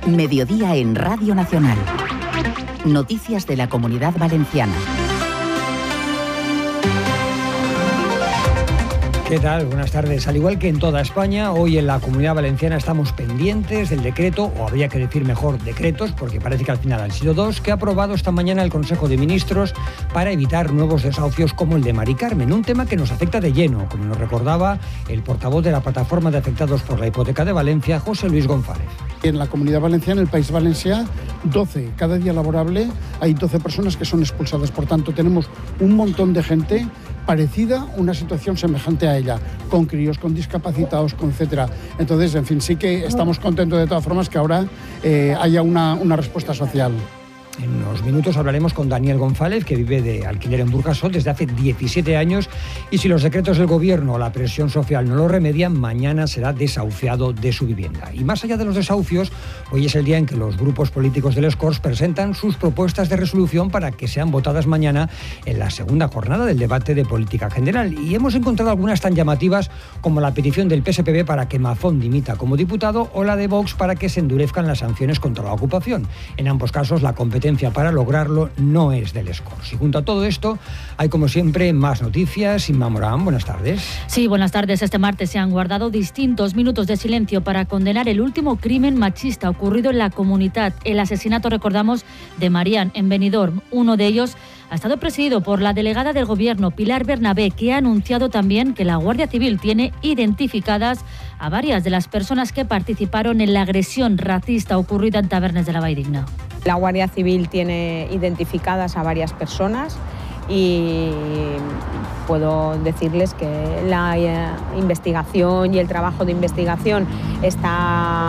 Mediodía en Radio Nacional. Noticias de la Comunidad Valenciana. ¿Qué tal? Buenas tardes. Al igual que en toda España, hoy en la Comunidad Valenciana estamos pendientes del decreto, o habría que decir mejor decretos, porque parece que al final han sido dos, que ha aprobado esta mañana el Consejo de Ministros para evitar nuevos desahucios como el de Mari Carmen, un tema que nos afecta de lleno, como nos recordaba el portavoz de la Plataforma de Afectados por la Hipoteca de Valencia, José Luis González. En la Comunidad Valenciana, en el País Valencià, 12. Cada día laborable hay 12 personas que son expulsadas. Por tanto, tenemos un montón de gente parecida, una situación semejante a ella, con críos, con discapacitados, con etcétera. Entonces, en fin, sí que estamos contentos de todas formas que ahora haya una respuesta social. En unos minutos hablaremos con Daniel González, que vive de alquiler en Burjasot desde hace 17 años y si los decretos del gobierno o la presión social no lo remedian, mañana será desahuciado de su vivienda. Y más allá de los desahucios, hoy es el día en que los grupos políticos de les Corts presentan sus propuestas de resolución para que sean votadas mañana en la segunda jornada del debate de política general. Y hemos encontrado algunas tan llamativas como la petición del PSPB para que Mazón dimita como diputado o la de Vox para que se endurezcan las sanciones contra la ocupación. En ambos casos, la competencia para lograrlo no es del les Corts. Y junto a todo esto, hay como siempre más noticias. Inma Morán, buenas tardes. Sí, buenas tardes. Este martes se han guardado distintos minutos de silencio para condenar el último crimen machista ocurrido en la comunidad. El asesinato, recordamos, de Marián en Benidorm. Uno de ellos ha estado presidido por la delegada del Gobierno, Pilar Bernabé, que ha anunciado también que la Guardia Civil tiene identificadas a varias de las personas que participaron en la agresión racista ocurrida en Tabernes de la Valldigna. La Guardia Civil tiene identificadas a varias personas y puedo decirles que la investigación y el trabajo de investigación está